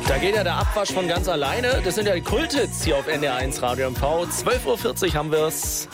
Da geht ja der Abwasch von ganz alleine. Das sind ja die Kulthits hier auf NDR1 Radio MV. 12.40 Uhr haben wir's.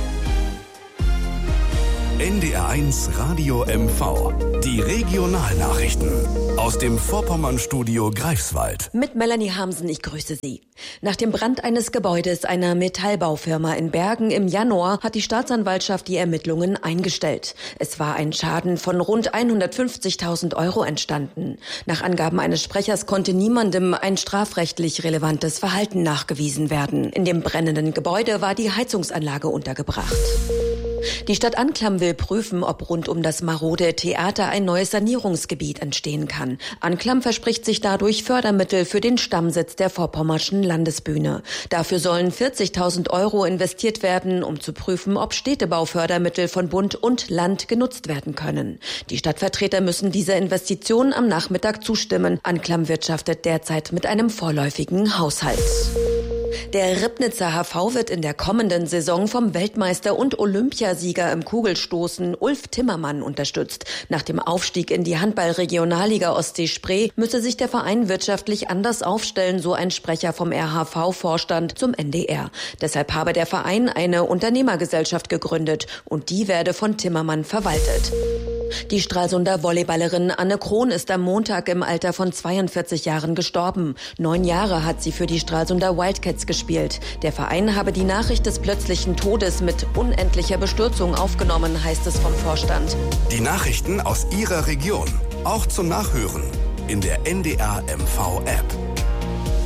NDR1 Radio MV. Die Regionalnachrichten aus dem Vorpommern-Studio Greifswald. Mit Melanie Hamsen, ich grüße Sie. Nach dem Brand eines Gebäudes einer Metallbaufirma in Bergen im Januar hat die Staatsanwaltschaft die Ermittlungen eingestellt. Es war ein Schaden von rund 150.000 € entstanden. Nach Angaben eines Sprechers konnte niemandem ein strafrechtlich relevantes Verhalten nachgewiesen werden. In dem brennenden Gebäude war die Heizungsanlage untergebracht. Die Stadt Anklam will prüfen, ob rund um das marode Theater ein neues Sanierungsgebiet entstehen kann. Anklam verspricht sich dadurch Fördermittel für den Stammsitz der Vorpommerschen Landesbühne. Dafür sollen 40.000 € investiert werden, um zu prüfen, ob Städtebaufördermittel von Bund und Land genutzt werden können. Die Stadtvertreter müssen dieser Investition am Nachmittag zustimmen. Anklam wirtschaftet derzeit mit einem vorläufigen Haushalt. Der Ribnitzer HV wird in der kommenden Saison vom Weltmeister und Olympiasieger im Kugelstoßen Ulf Timmermann unterstützt. Nach dem Aufstieg in die Handball-Regionalliga Ostsee-Spree müsse sich der Verein wirtschaftlich anders aufstellen, so ein Sprecher vom RHV-Vorstand zum NDR. Deshalb habe der Verein eine Unternehmergesellschaft gegründet und die werde von Timmermann verwaltet. Die Stralsunder Volleyballerin Anne Krohn ist am Montag im Alter von 42 Jahren gestorben. 9 Jahre hat sie für die Stralsunder Wildcats gespielt. Der Verein habe die Nachricht des plötzlichen Todes mit unendlicher Bestürzung aufgenommen, heißt es vom Vorstand. Die Nachrichten aus Ihrer Region, auch zum Nachhören in der NDR MV App.